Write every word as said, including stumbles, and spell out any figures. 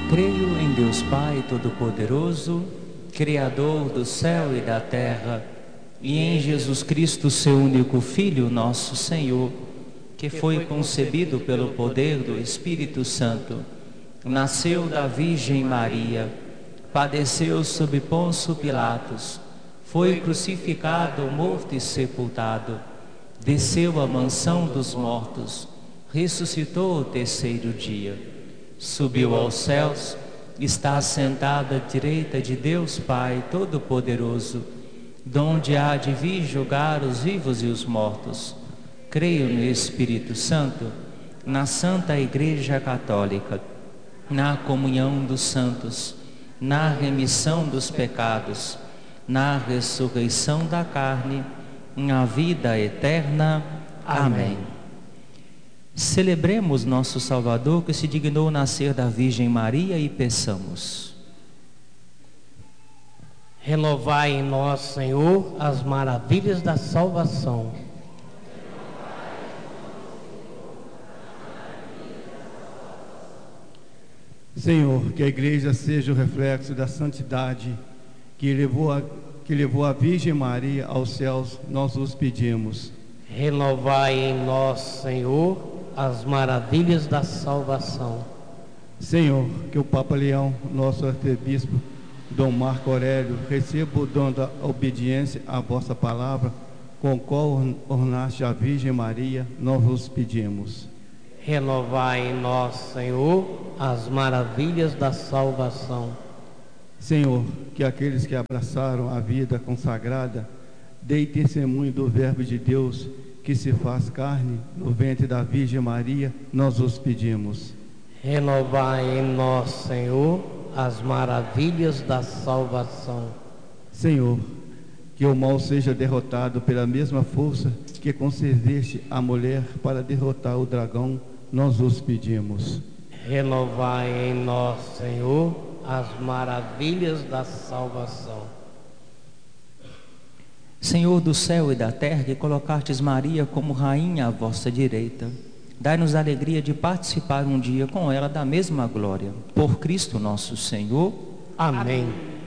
Creio em Deus Pai Todo-Poderoso, Criador do céu e da terra, e em Jesus Cristo, seu único Filho, nosso Senhor, que foi concebido pelo poder do Espírito Santo, nasceu da Virgem Maria, padeceu sob Pôncio Pilatos, foi crucificado, morto e sepultado, desceu à mansão dos mortos, ressuscitou o terceiro dia, subiu aos céus, está assentado à direita de Deus Pai Todo-Poderoso, donde há de vir julgar os vivos e os mortos. Creio no Espírito Santo, na Santa Igreja Católica, na comunhão dos santos, na remissão dos pecados, na ressurreição da carne, na vida eterna. Amém. Celebremos nosso Salvador, que se dignou nascer da Virgem Maria, e peçamos. Renovai em nós, Senhor, as maravilhas da salvação. Senhor, que a Igreja seja o reflexo da santidade que levou a, que levou a Virgem Maria aos céus, nós os pedimos. Renovai em nós, Senhor, as maravilhas da salvação. Senhor, que o Papa Leão, nosso arcebispo, Dom Marco Aurélio, receba o dom da obediência à vossa palavra, com o qual ornaste a Virgem Maria, nós vos pedimos. Renovai em nós, Senhor, as maravilhas da salvação. Senhor, que aqueles que abraçaram a vida consagrada deem testemunho do Verbo de Deus que se faz carne no ventre da Virgem Maria, nós os pedimos. Renovai em nós, Senhor, as maravilhas da salvação. Senhor, que o mal seja derrotado pela mesma força que concedeste à mulher para derrotar o dragão, nós os pedimos. Renovai em nós, Senhor, as maravilhas da salvação. Senhor do céu e da terra, que colocastes Maria como rainha à vossa direita, dai-nos a alegria de participar um dia com ela da mesma glória. Por Cristo nosso Senhor. Amém.